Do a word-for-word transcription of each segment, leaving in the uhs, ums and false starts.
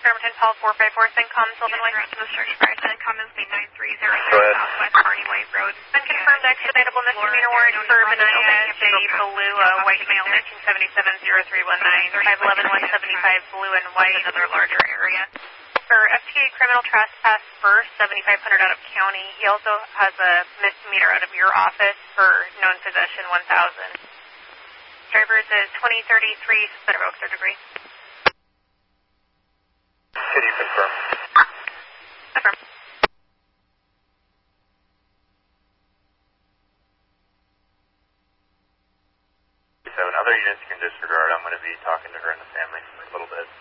Bremerton, Paul four five four, Syncom, Sylvan Way. To the search price, Syncom is the nine three zero zero Southwest Hardy White Road. Unconfirmed extraditable misdemeanor warrant for Benaya J. Balua, white male, nineteen seventy-seven oh three one nine, five eleven one seventy-five, blue and white. Another larger area. For F T A criminal trespass first, seventy-five hundred out of county. He also has a misdemeanor out of your office for known possession, one thousand. Driver's is twenty thirty-three, Center Oaks, third degree. Can you confirm? Confirm. So in other units you can disregard. I'm going to be talking to her and the family for a little bit.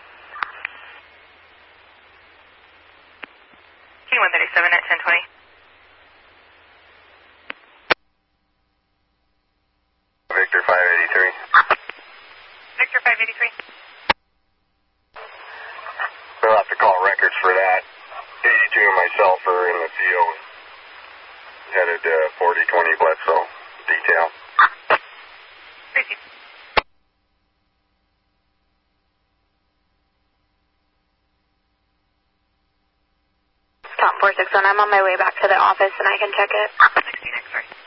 King one thirty-seven at ten twenty. Victor five eighty-three. Victor five eighty-three. We'll have to call records for that. eighty-two and myself are in the field. Headed to uh, forty twenty Bledsoe. Detail. Receive. Tom four six one, I'm on my way back to the office and I can check it. sixteen X-ray.